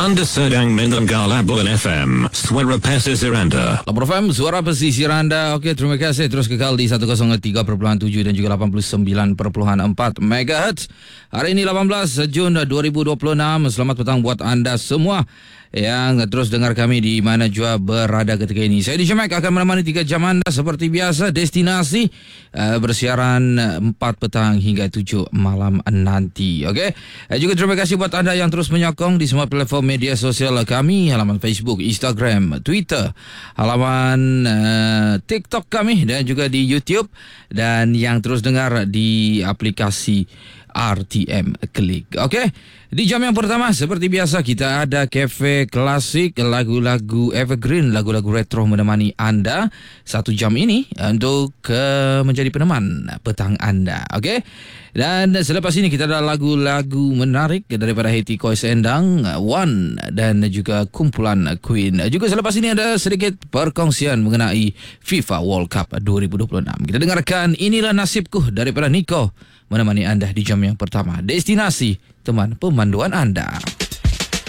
Anda sedang mendengar Labuan FM, Suara Pesisir anda. Labuan FM, Suara Pesisir anda. Okey, terima kasih. Terus kekal di 103.7 dan juga 89.4 MHz. Hari ini 18 Jun 2026. Selamat petang buat anda semua yang terus dengar kami di mana jua berada ketika ini. Saya DJ Mac akan menemani 3 jam anda seperti biasa. Destinasi bersiaran 4 petang hingga 7 malam nanti. Okey. Juga terima kasih buat anda yang terus menyokong di semua platform media sosial kami, halaman Facebook, Instagram, Twitter, halaman TikTok kami dan juga di YouTube, dan yang terus dengar di aplikasi RTM Klik. Okey. Di jam yang pertama seperti biasa kita ada Cafe Klasik, lagu-lagu evergreen, lagu-lagu retro menemani anda 1 jam ini untuk menjadi peneman petang anda. Okey. Dan selepas ini kita ada lagu-lagu menarik daripada Haiti Kois Endang, One dan juga kumpulan Queen. Juga selepas ini ada sedikit perkongsian mengenai FIFA World Cup 2026. Kita dengarkan Inilah Nasibku daripada Nico menemani anda di jam yang pertama. Destinasi teman pemanduan anda.